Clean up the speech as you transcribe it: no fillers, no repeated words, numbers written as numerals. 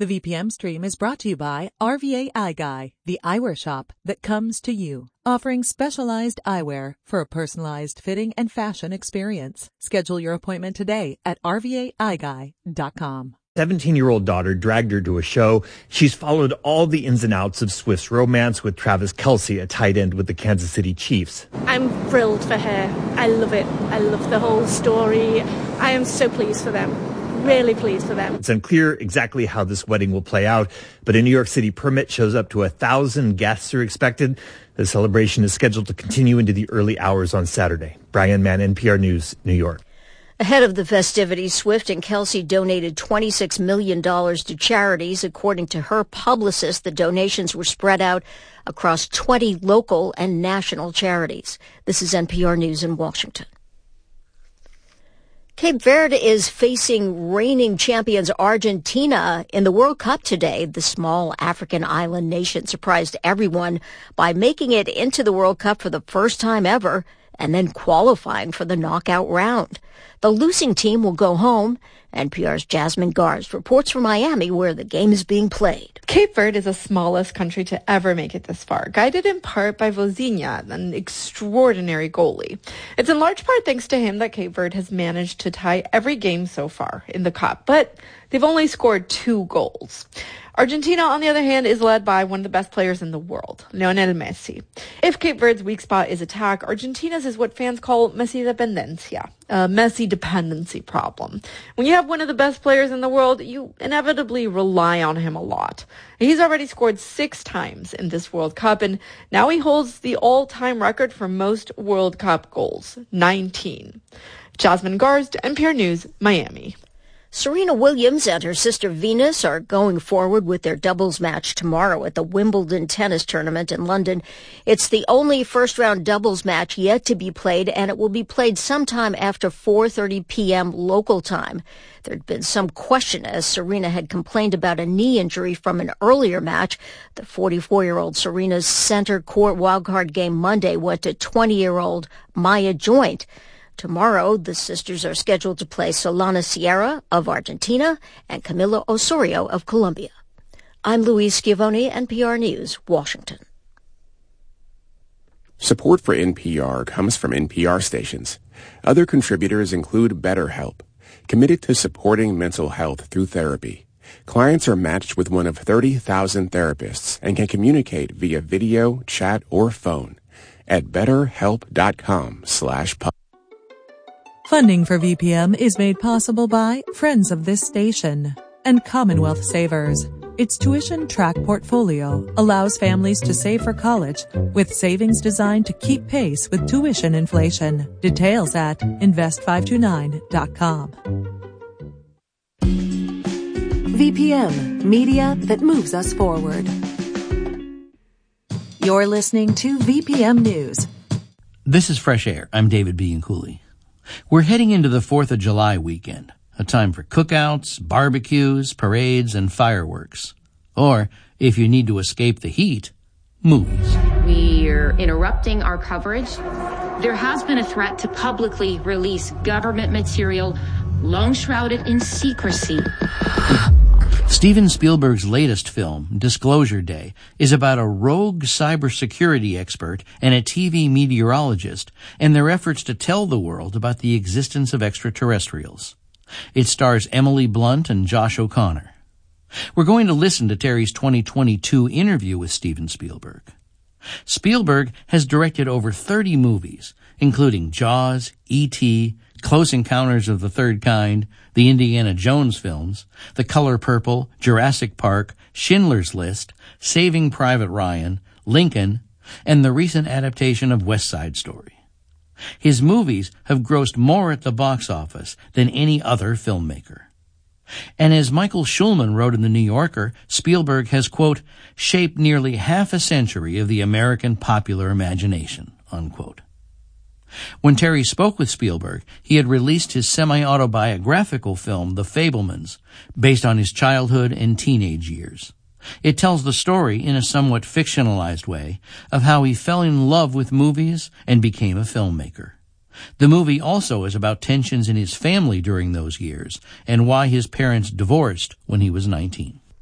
The VPM stream is brought to you by RVA Eye Guy, the eyewear shop that comes to you, offering specialized eyewear for a personalized fitting and fashion experience. Schedule your appointment today at rvaeyeguy.com. 17-year-old daughter dragged her to a show. She's followed all the ins and outs of Swift's romance with Travis Kelce, a tight end with the Kansas City Chiefs. I'm thrilled for her. I love it. I love the whole story. I am so pleased for them. Really pleased for them. It's unclear exactly how this wedding will play out, but a New York City permit shows up to 1,000 guests are expected. The celebration is scheduled to continue into the early hours on Saturday. Brian Mann, NPR News, New York. Ahead of the festivities, Swift and Kelce donated $26 million to charities. According to her publicist, the donations were spread out across 20 local and national charities. This is NPR News in Washington. Cape Verde is facing reigning champions Argentina in the World Cup today. The small African island nation surprised everyone by making it into the World Cup for the first time ever and then qualifying for the knockout round. The losing team will go home. NPR's Jasmine Garz reports from Miami, where the game is being played. Cape Verde is the smallest country to ever make it this far, guided in part by Vozinha, an extraordinary goalie. It's in large part thanks to him that Cape Verde has managed to tie every game so far in the Cup, but they've only scored 2 goals. Argentina, on the other hand, is led by one of the best players in the world, Lionel Messi. If Cape Verde's weak spot is attack, Argentina's is what fans call Messi dependencia, a Messi dependency problem. When you have one of the best players in the world, you inevitably rely on him a lot. He's already scored 6 times in this World Cup, and now he holds the all-time record for most World Cup goals, 19. Jasmine Garz, NPR News, Miami. Serena Williams and her sister Venus are going forward with their doubles match tomorrow at the Wimbledon tennis tournament in London. It's the only first-round doubles match yet to be played, and it will be played sometime after 4:30 p.m. local time. There had been some question as Serena had complained about a knee injury from an earlier match. The 44-year-old Serena's center court wildcard game Monday went to 20-year-old Maya Joint. Tomorrow, the sisters are scheduled to play Solana Sierra of Argentina and Camila Osorio of Colombia. I'm Louise Schiavone, NPR News, Washington. Support for NPR comes from NPR stations. Other contributors include BetterHelp, committed to supporting mental health through therapy. Clients are matched with one of 30,000 therapists and can communicate via video, chat, or phone at betterhelp.com/pub. Funding for VPM is made possible by friends of this station and Commonwealth Savers. Its tuition track portfolio allows families to save for college with savings designed to keep pace with tuition inflation. Details at invest529.com. VPM, media that moves us forward. You're listening to VPM News. This is Fresh Air. I'm David Bianculli. We're heading into the 4th of July weekend, a time for cookouts, barbecues, parades, and fireworks. Or, if you need to escape the heat, movies. We're interrupting our coverage. There has been a threat to publicly release government material long shrouded in secrecy. Steven Spielberg's latest film, Disclosure Day, is about a rogue cybersecurity expert and a TV meteorologist and their efforts to tell the world about the existence of extraterrestrials. It stars Emily Blunt and Josh O'Connor. We're going to listen to Terry's 2022 interview with Steven Spielberg. Spielberg has directed over 30 movies, including Jaws, E.T., Close Encounters of the Third Kind, the Indiana Jones films, The Color Purple, Jurassic Park, Schindler's List, Saving Private Ryan, Lincoln, and the recent adaptation of West Side Story. His movies have grossed more at the box office than any other filmmaker. And as Michael Schulman wrote in The New Yorker, Spielberg has, quote, shaped nearly half a century of the American popular imagination, unquote. When Terry spoke with Spielberg, he had released his semi-autobiographical film, The Fabelmans, based on his childhood and teenage years. It tells the story, in a somewhat fictionalized way, of how he fell in love with movies and became a filmmaker. The movie also is about tensions in his family during those years and why his parents divorced when he was 19.